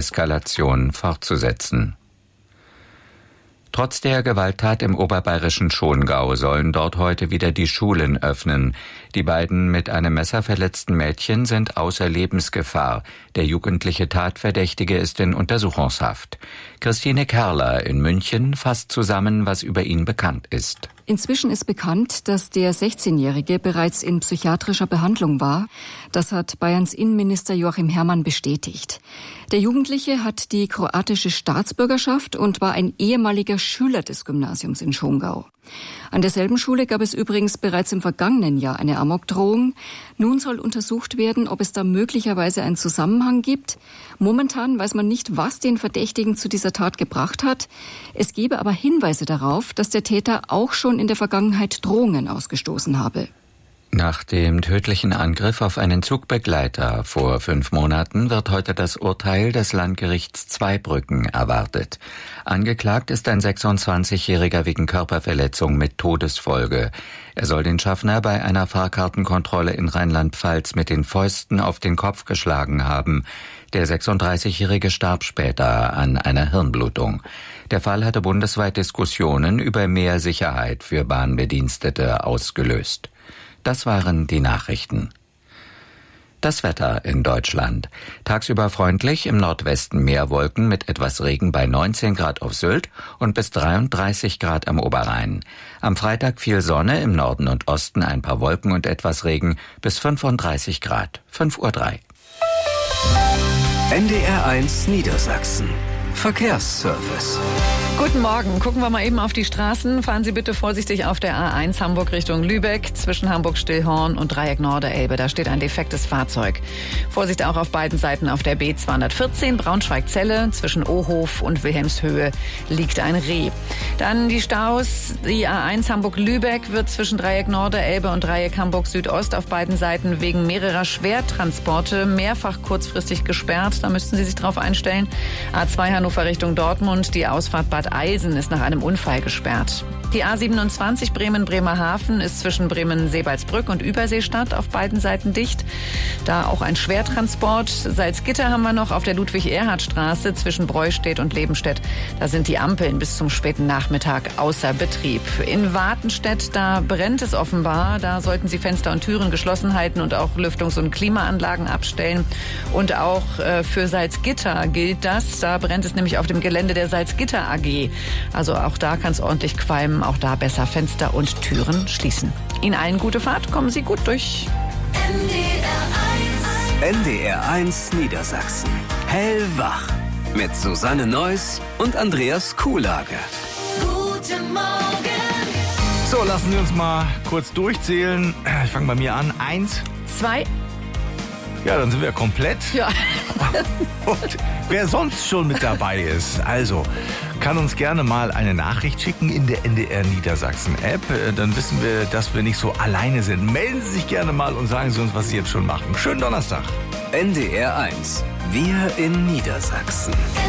Eskalation fortzusetzen. Trotz der Gewalttat im oberbayerischen Schongau sollen dort heute wieder die Schulen öffnen. Die beiden mit einem Messer verletzten Mädchen sind außer Lebensgefahr. Der jugendliche Tatverdächtige ist in Untersuchungshaft. Christine Kerler in München fasst zusammen, was über ihn bekannt ist. Inzwischen ist bekannt, dass der 16-Jährige bereits in psychiatrischer Behandlung war. Das hat Bayerns Innenminister Joachim Herrmann bestätigt. Der Jugendliche hat die kroatische Staatsbürgerschaft und war ein ehemaliger Schüler des Gymnasiums in Schongau. An derselben Schule gab es übrigens bereits im vergangenen Jahr eine Amokdrohung. Nun soll untersucht werden, ob es da möglicherweise einen Zusammenhang gibt. Momentan weiß man nicht, was den Verdächtigen zu dieser Tat gebracht hat. Es gebe aber Hinweise darauf, dass der Täter auch schon in der Vergangenheit Drohungen ausgestoßen habe. Nach dem tödlichen Angriff auf einen Zugbegleiter vor 5 Monaten wird heute das Urteil des Landgerichts Zweibrücken erwartet. Angeklagt ist ein 26-Jähriger wegen Körperverletzung mit Todesfolge. Er soll den Schaffner bei einer Fahrkartenkontrolle in Rheinland-Pfalz mit den Fäusten auf den Kopf geschlagen haben. Der 36-Jährige starb später an einer Hirnblutung. Der Fall hatte bundesweit Diskussionen über mehr Sicherheit für Bahnbedienstete ausgelöst. Das waren die Nachrichten. Das Wetter in Deutschland. Tagsüber freundlich, im Nordwesten mehr Wolken mit etwas Regen bei 19 Grad auf Sylt und bis 33 Grad am Oberrhein. Am Freitag viel Sonne, im Norden und Osten ein paar Wolken und etwas Regen bis 35 Grad. 5:03 Uhr. NDR1 Niedersachsen. Verkehrsservice. Guten Morgen. Gucken wir mal eben auf die Straßen. Fahren Sie bitte vorsichtig auf der A1 Hamburg Richtung Lübeck zwischen Hamburg-Stillhorn und Dreieck Norderelbe. Da steht ein defektes Fahrzeug. Vorsicht auch auf beiden Seiten auf der B214 Braunschweig-Zelle. Zwischen Ohof und Wilhelmshöhe liegt ein Reh. Dann die Staus. Die A1 Hamburg-Lübeck wird zwischen Dreieck Norderelbe und Dreieck Hamburg-Südost auf beiden Seiten wegen mehrerer Schwertransporte mehrfach kurzfristig gesperrt. Da müssten Sie sich drauf einstellen. A2 Hannover Richtung Dortmund. Die Ausfahrt Bad Eilsen ist nach einem Unfall gesperrt. Die A27 Bremen-Bremerhaven ist zwischen Bremen-Seebaldsbrück und Überseestadt auf beiden Seiten dicht. Da auch ein Schwertransport. Salzgitter haben wir noch auf der Ludwig-Erhard-Straße zwischen Breustedt und Lebenstedt. Da sind die Ampeln bis zum späten Nachmittag außer Betrieb. In Watenstedt, da brennt es offenbar. Da sollten Sie Fenster und Türen geschlossen halten und auch Lüftungs- und Klimaanlagen abstellen. Und auch für Salzgitter gilt das. Da brennt es nämlich auf dem Gelände der Salzgitter AG. Also auch da kann es ordentlich qualmen. Auch da besser Fenster und Türen schließen. Ihnen allen gute Fahrt. Kommen Sie gut durch. NDR1 Niedersachsen. Hellwach. Mit Susanne Neuss und Andreas Kuhlage. Guten Morgen. So, lassen Sie uns mal kurz durchzählen. Ich fange bei mir an. 1, 2. Ja, dann sind wir komplett. Ja. Und wer sonst schon mit dabei ist, also kann uns gerne mal eine Nachricht schicken in der NDR Niedersachsen App. Dann wissen wir, dass wir nicht so alleine sind. Melden Sie sich gerne mal und sagen Sie uns, was Sie jetzt schon machen. Schönen Donnerstag. NDR1. Wir in Niedersachsen.